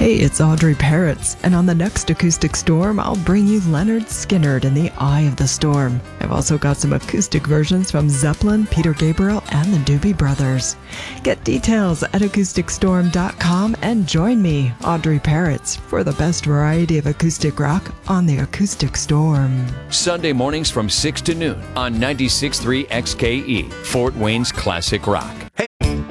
Hey, it's Audrey Parrots, and on the next Acoustic Storm, I'll bring you Leonard Skinner in The Eye of the Storm. I've also got some acoustic versions from Zeppelin, Peter Gabriel, and the Doobie Brothers. Get details at acousticstorm.com and join me, Audrey Parrots, for the best variety of acoustic rock on the Acoustic Storm. Sunday mornings from 6 to noon on 96.3 XKE, Fort Wayne's Classic Rock.